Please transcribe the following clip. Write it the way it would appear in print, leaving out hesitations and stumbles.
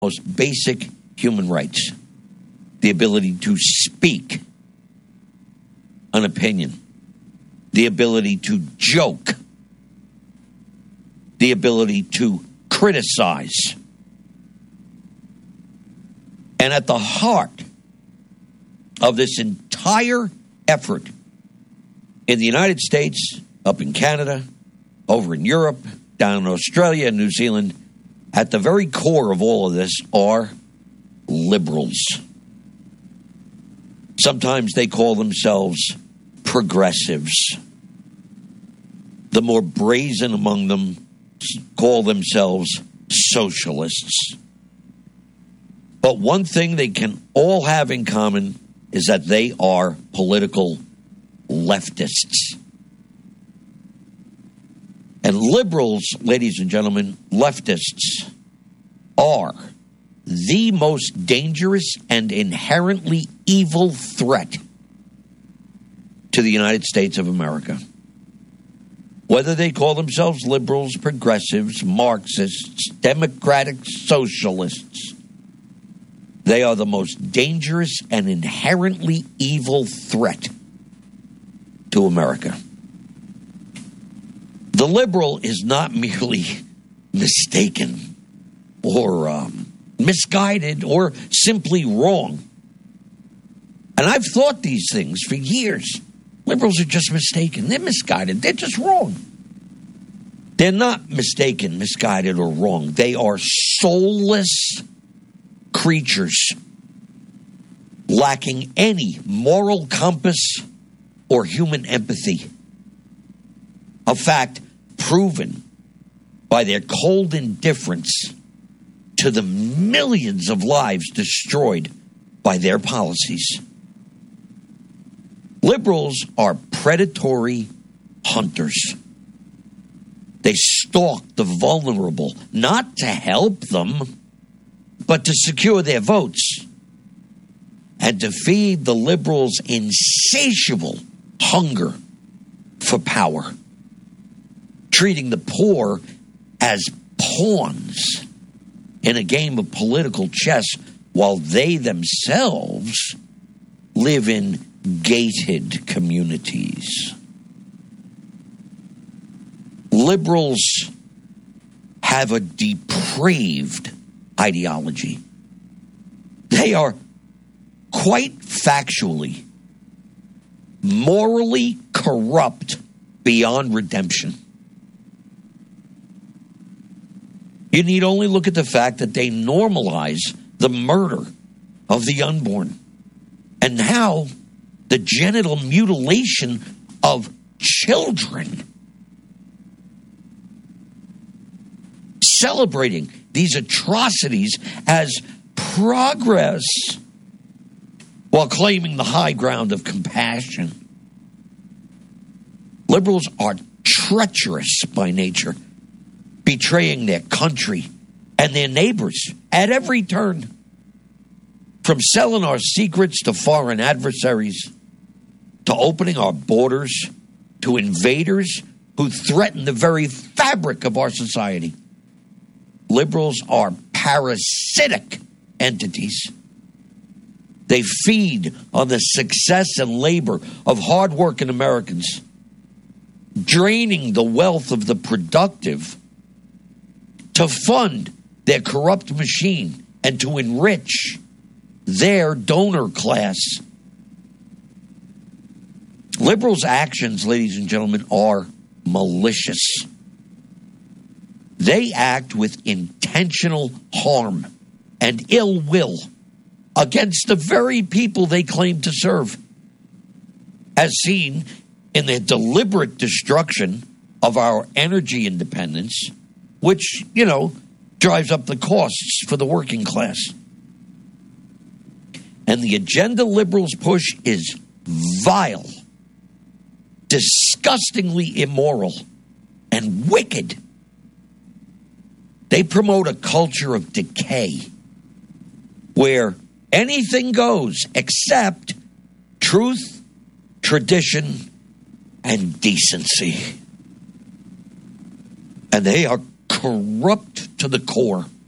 most basic human rights. The ability to speak an opinion. The ability to joke. The ability to criticize. And at the heart of this entire effort in the United States, up in Canada, over in Europe, down in Australia and New Zealand, at the very core of all of this are liberals. Sometimes they call themselves progressives. The more brazen among them call themselves socialists. But one thing they can all have in common is that they are political leftists. And liberals, ladies and gentlemen, leftists are the most dangerous and inherently evil threat to the United States of America. Whether they call themselves liberals, progressives, Marxists, democratic socialists, they are the most dangerous and inherently evil threat to America. The liberal is not merely mistaken or misguided or simply wrong. And I've thought these things for years. Liberals are just mistaken. They're misguided. They're just wrong. They're not mistaken, misguided, or wrong. They are soulless creatures lacking any moral compass or human empathy. A fact proven by their cold indifference to the millions of lives destroyed by their policies. Liberals are predatory hunters. They stalk the vulnerable, not to help them, but to secure their votes and to feed the liberals' insatiable hunger for power, treating the poor as pawns in a game of political chess while they themselves live in gated communities. Liberals have a depraved ideology. They are quite factually, morally corrupt beyond redemption. You need only look at the fact that they normalize the murder of the unborn and now the genital mutilation of children. Celebrating these atrocities as progress while claiming the high ground of compassion. Liberals are treacherous by nature, betraying their country and their neighbors at every turn. From selling our secrets to foreign adversaries, to opening our borders to invaders who threaten the very fabric of our society. Liberals are parasitic entities. They feed on the success and labor of hardworking Americans, draining the wealth of the productive to fund their corrupt machine and to enrich their donor class. Liberals' actions, ladies and gentlemen, are malicious. They act with intentional harm and ill will against the very people they claim to serve, as seen in the deliberate destruction of our energy independence, which, drives up the costs for the working class. And the agenda liberals push is vile, disgustingly immoral, and wicked. They promote a culture of decay where anything goes except truth, tradition, and decency. And they are corrupt to the core.